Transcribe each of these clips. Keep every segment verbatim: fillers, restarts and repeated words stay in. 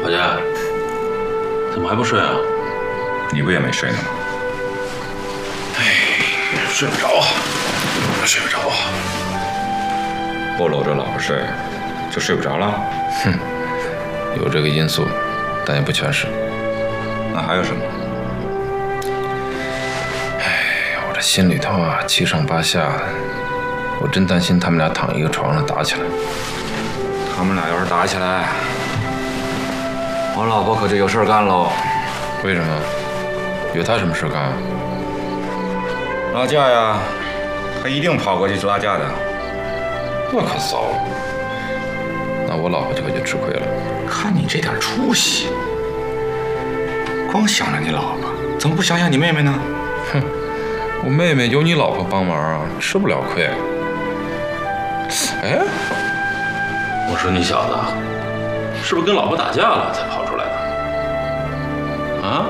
老家，怎么还不睡啊？ 你不也没睡呢吗？ 哎，睡不着啊，睡不着啊。 不搂着老婆睡，就睡不着了？ 哼，有这个因素，但也不全是。 那还有什么？ 哎，我这心里头啊，七上八下的。我真担心他们俩躺一个床上打起来。 他们俩要是打起来，我老婆可就有事干喽。 为什么？有他什么事干？ 拉架呀，他一定跑过去拉架的。 那可糟了，那我老婆就可就吃亏了。 看你这点出息，光想着你老婆，怎么不想想你妹妹呢？ 哼，我妹妹有你老婆帮忙啊，吃不了亏。哎， 我说你小子，是不是跟老婆打架了才跑出来的？啊？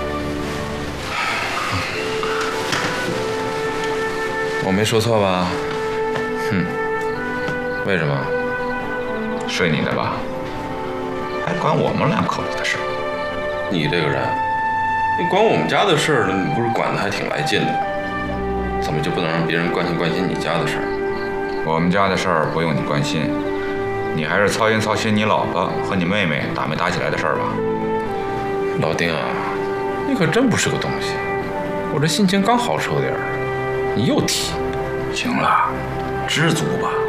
我没说错吧？哼，为什么？ 睡你的吧，还管我们两口子的事？ 你这个人，你管我们家的事儿，你不是管得还挺来劲的？怎么就不能让别人关心关心你家的事儿？ 我们家的事儿不用你关心，你还是操心操心你老婆和你妹妹打没打起来的事儿吧。 老丁啊，你可真不是个东西！我这心情刚好受点儿，你又提。 行了，知足吧。